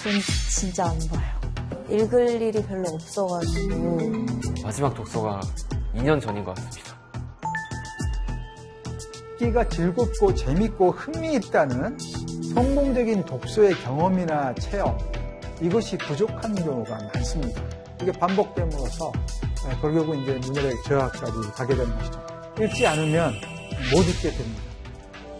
전 진짜 안 봐요. 읽을 일이 별로 없어가지고. 마지막 독서가 2년 전인 것 같습니다. 읽기가 즐겁고 재밌고 흥미있다는 성공적인 독서의 경험이나 체험, 이것이 부족한 경우가 많습니다. 이게 반복됨으로써 결국은 이제 문해력 저하까지 가게 되는 것이죠. 읽지 않으면 못 읽게 됩니다.